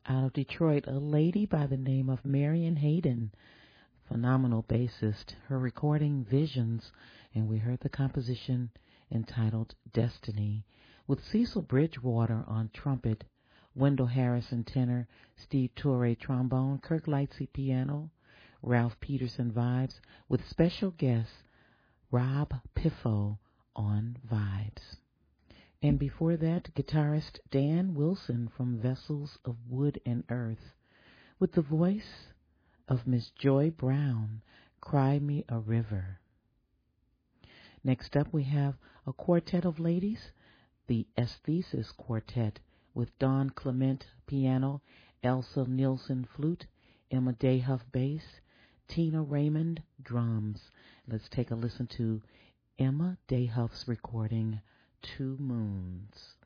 Out of Detroit, a lady by the name of Marion Hayden, phenomenal bassist. Her recording Visions, and we heard the composition entitled Destiny, with Cecil Bridgewater on trumpet, Wendell Harrison tenor, Steve Torre trombone, Kirk Lightsey piano, Ralph Peterson vibes, with special guest Rob Piffo on vibes. And before that, guitarist Dan Wilson from Vessels of Wood and Earth, with the voice of Miss Joy Brown, Cry Me a River. Next up we have a quartet of ladies, the Aesthesis Quartet, with Dawn Clement piano, Elsa Nielsen flute, Emma Dayhuff bass, Tina Raymond drums. Let's take a listen to Emma Dayhuff's recording, Two Moons.